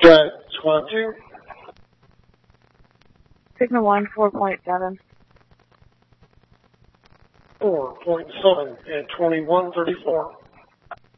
Got Squad 2. Sigma 1, 4.7. 4.7 at 2134.